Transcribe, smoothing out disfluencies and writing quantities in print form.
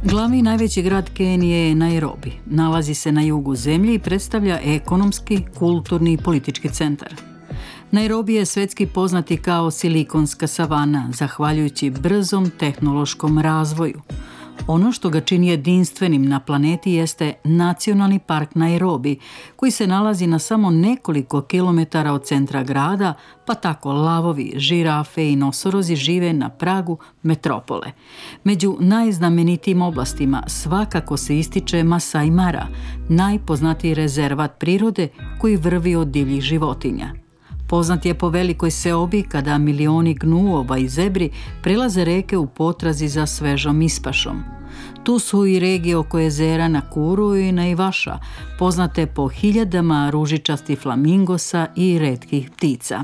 Glavni najveći grad Kenije je Nairobi. Nalazi se na jugu zemlje i predstavlja ekonomski, kulturni i politički centar. Nairobi je svetski poznati kao silikonska savana, zahvaljujući brzom tehnološkom razvoju. Ono što ga čini jedinstvenim na planeti jeste Nacionalni park Nairobi, koji se nalazi na samo nekoliko kilometara od centra grada, pa tako lavovi, žirafe i nosorozi žive na pragu metropole. Među najznamenitijim oblastima svakako se ističe Masai Mara, najpoznatiji rezervat prirode koji vrvi od divljih životinja. Poznat je po velikoj seobi kada milioni gnuova i zebri prelaze reke u potrazi za svežom ispašom. Tu su i regije oko jezera Nakuru i Naivaša, poznate po hiljadama ružičastih flamingosa i retkih ptica.